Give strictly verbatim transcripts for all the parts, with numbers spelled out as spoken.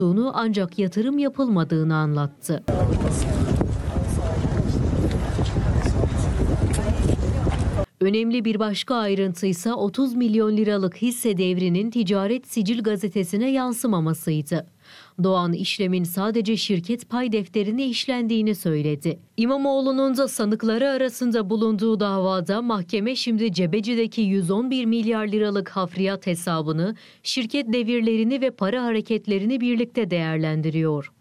ancak yatırım yapılmadığını anlattı. Önemli bir başka ayrıntıysa otuz milyon liralık hisse devrinin Ticaret Sicil gazetesine yansımamasıydı. Doğan işlemin sadece şirket pay defterine işlendiğini söyledi. İmamoğlu'nun da sanıkları arasında bulunduğu davada mahkeme şimdi Cebeci'deki yüz on bir milyar liralık hafriyat hesabını, şirket devirlerini ve para hareketlerini birlikte değerlendiriyor.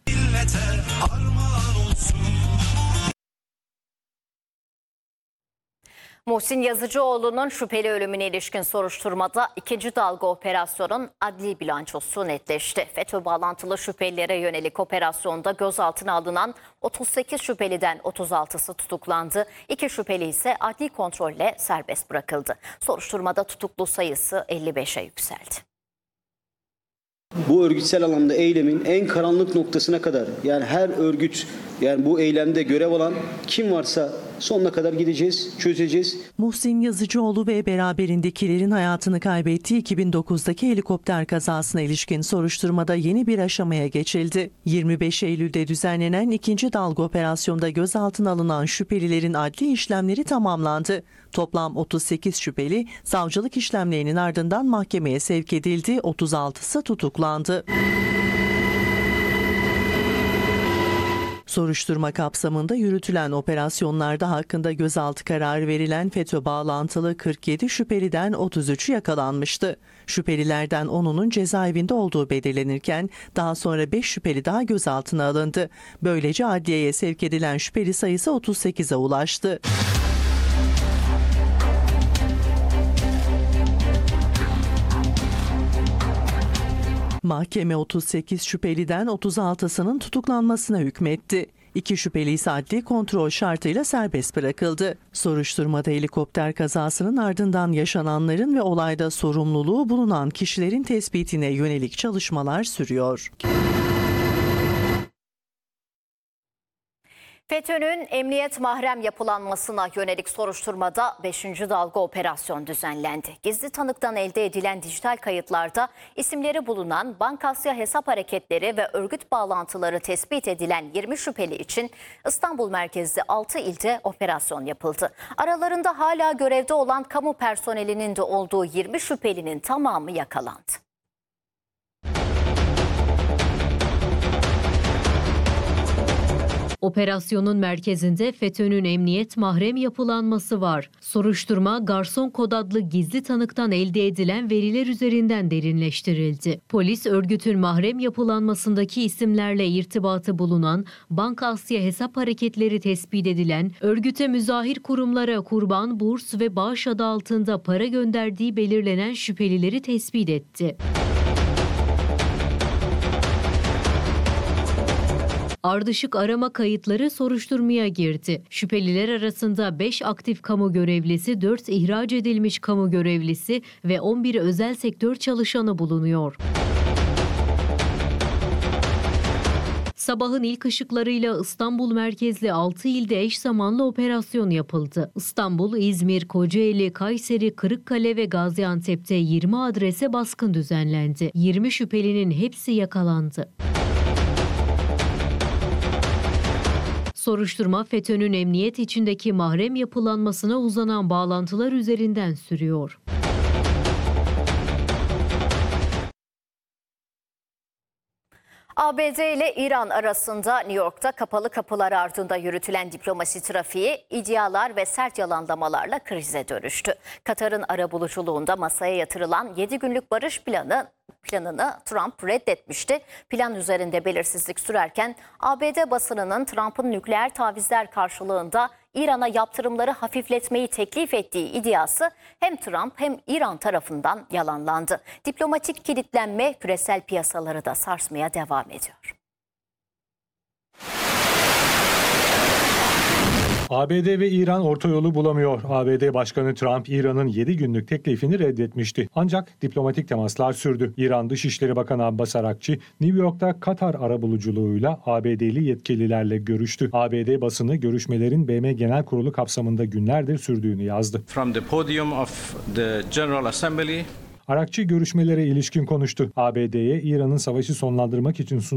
Muhsin Yazıcıoğlu'nun şüpheli ölümüne ilişkin soruşturmada ikinci dalga operasyonun adli bilançosu netleşti. FETÖ bağlantılı şüphelilere yönelik operasyonda gözaltına alınan otuz sekiz şüpheliden otuz altısı tutuklandı. İki şüpheli ise adli kontrolle serbest bırakıldı. Soruşturmada tutuklu sayısı elli beşe yükseldi. Bu örgütsel alanda eylemin en karanlık noktasına kadar, yani her örgüt, yani bu eylemde görev alan kim varsa sonuna kadar gideceğiz, çözeceğiz. Muhsin Yazıcıoğlu ve beraberindekilerin hayatını kaybettiği iki bin dokuzdaki helikopter kazasına ilişkin soruşturmada yeni bir aşamaya geçildi. yirmi beş Eylül'de düzenlenen ikinci dalga operasyonda gözaltına alınan şüphelilerin adli işlemleri tamamlandı. Toplam otuz sekiz şüpheli savcılık işlemlerinin ardından mahkemeye sevk edildi, otuz altısı tutuklandı. Soruşturma kapsamında yürütülen operasyonlarda hakkında gözaltı kararı verilen FETÖ bağlantılı kırk yedi şüpheliden otuz üçü yakalanmıştı. Şüphelilerden onunun cezaevinde olduğu belirlenirken daha sonra beş şüpheli daha gözaltına alındı. Böylece adliyeye sevk edilen şüpheli sayısı otuz sekize ulaştı. Mahkeme otuz sekiz şüpheliden otuz altısının tutuklanmasına hükmetti. İki şüpheli ise adli kontrol şartıyla serbest bırakıldı. Soruşturmada helikopter kazasının ardından yaşananların ve olayda sorumluluğu bulunan kişilerin tespitine yönelik çalışmalar sürüyor. FETÖ'nün emniyet mahrem yapılanmasına yönelik soruşturmada beşinci dalga operasyon düzenlendi. Gizli tanıktan elde edilen dijital kayıtlarda isimleri bulunan Bankasya hesap hareketleri ve örgüt bağlantıları tespit edilen yirmi şüpheli için İstanbul merkezli altı ilde operasyon yapıldı. Aralarında hala görevde olan kamu personelinin de olduğu yirmi şüphelinin tamamı yakalandı. Operasyonun merkezinde FETÖ'nün emniyet mahrem yapılanması var. Soruşturma, Garson Kod adlı gizli tanıktan elde edilen veriler üzerinden derinleştirildi. Polis, örgütün mahrem yapılanmasındaki isimlerle irtibatı bulunan, Bankasya hesap hareketleri tespit edilen, örgüte müzahir kurumlara kurban, burs ve bağış adı altında para gönderdiği belirlenen şüphelileri tespit etti. Ardışık arama kayıtları soruşturmaya girdi. Şüpheliler arasında beş aktif kamu görevlisi, dört ihraç edilmiş kamu görevlisi ve on bir özel sektör çalışanı bulunuyor. Sabahın ilk ışıklarıyla İstanbul merkezli altı ilde eş zamanlı operasyon yapıldı. İstanbul, İzmir, Kocaeli, Kayseri, Kırıkkale ve Gaziantep'te yirmi adrese baskın düzenlendi. yirmi şüphelinin hepsi yakalandı. Soruşturma, FETÖ'nün emniyet içindeki mahrem yapılanmasına uzanan bağlantılar üzerinden sürüyor. A B D ile İran arasında New York'ta kapalı kapılar ardında yürütülen diplomasi trafiği iddialar ve sert yalanlamalarla krize dönüştü. Katar'ın arabuluculuğunda masaya yatırılan yedi günlük barış planı planını Trump reddetmişti. Plan üzerinde belirsizlik sürerken A B D basınının Trump'ın nükleer tavizler karşılığında İran'a yaptırımları hafifletmeyi teklif ettiği iddiası hem Trump hem İran tarafından yalanlandı. Diplomatik kilitlenme küresel piyasaları da sarsmaya devam ediyor. A B D ve İran orta yolu bulamıyor. A B D Başkanı Trump, İran'ın yedi günlük teklifini reddetmişti. Ancak diplomatik temaslar sürdü. İran Dışişleri Bakanı Abbas Arakçı, New York'ta Katar arabuluculuğuyla A B D'li yetkililerle görüştü. A B D basını görüşmelerin B M Genel Kurulu kapsamında günlerdir sürdüğünü yazdı. From the podium of the General Assembly, Arakçı görüşmelere ilişkin konuştu. A B D'ye İran'ın savaşı sonlandırmak için sunduğu